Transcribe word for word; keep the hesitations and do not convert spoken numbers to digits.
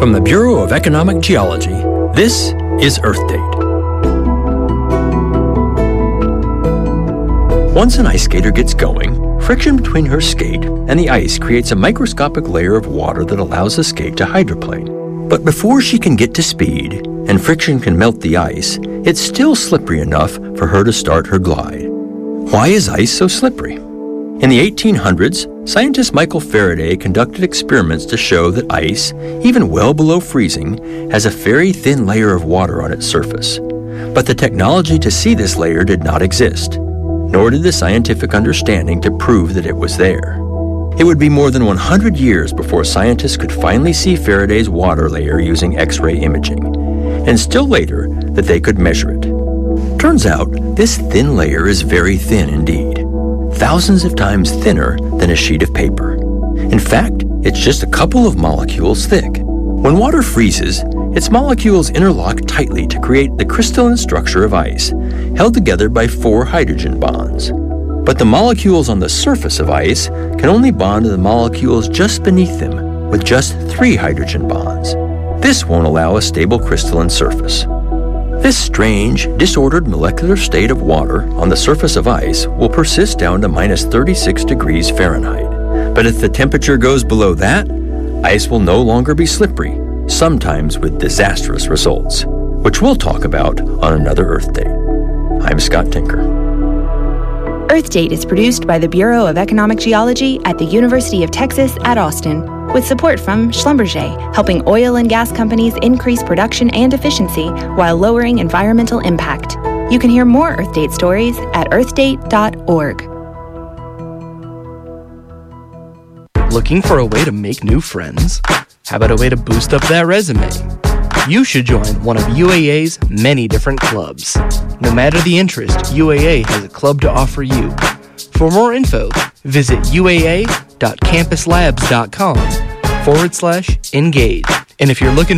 From the Bureau of Economic Geology, this is Earth Date. Once an ice skater gets going, friction between her skate and the ice creates a microscopic layer of water that allows the skate to hydroplane. But before she can get to speed and friction can melt the ice, it's still slippery enough for her to start her glide. Why is ice so slippery? In the eighteen hundreds, scientist Michael Faraday conducted experiments to show that ice, even well below freezing, has a very thin layer of water on its surface. But the technology to see this layer did not exist, nor did the scientific understanding to prove that it was there. It would be more than one hundred years before scientists could finally see Faraday's water layer using X-ray imaging, and still later that they could measure it. Turns out, this thin layer is very thin indeed. Thousands of times thinner than a sheet of paper. In fact, it's just a couple of molecules thick. When water freezes, its molecules interlock tightly to create the crystalline structure of ice, held together by four hydrogen bonds. But the molecules on the surface of ice can only bond to the molecules just beneath them, with just three hydrogen bonds. This won't allow a stable crystalline surface. This strange, disordered molecular state of water on the surface of ice will persist down to minus thirty-six degrees Fahrenheit. But if the temperature goes below that, ice will no longer be slippery, sometimes with disastrous results, which we'll talk about on another Earth Date. I'm Scott Tinker. Earth Date is produced by the Bureau of Economic Geology at the University of Texas at Austin, with support from Schlumberger, helping oil and gas companies increase production and efficiency while lowering environmental impact. You can hear more Earth Date stories at earth date dot org. Looking for a way to make new friends? How about a way to boost up that resume? You should join one of U A A's many different clubs. No matter the interest, U A A has a club to offer you. For more info, visit U A A dot campus labs dot com forward slash engage. And if you're looking